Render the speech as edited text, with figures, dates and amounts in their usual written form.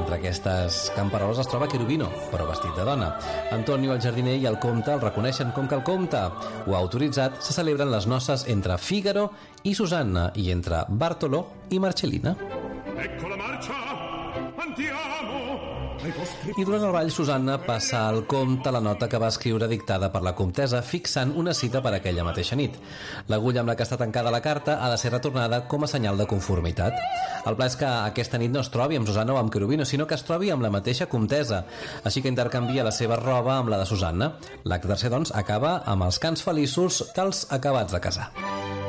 Entre aquestes camperoles es troba Cherubino, però vestit de dona. Antonio, el jardiner i el comte el reconeixen com que el comte ho ha autoritzat. Se celebren les noces entre Fígaro i Susanna i entre Bartolò i Marcellina. Ecco la marcia, andiamo. I durant el ball Susanna passa al comte la nota que va escriure dictada per la comtessa, fixant una cita per aquella mateixa nit. L'agulla amb la que està tancada la carta ha de ser retornada com a senyal de conformitat. El pla és que aquesta nit no es trobi amb Susanna o amb Cherubino, sinó que es trobi amb la mateixa comtessa, així que intercanvia la seva roba amb la de Susanna. L'acte tercer, doncs, acaba amb els cants feliços dels acabats de casar.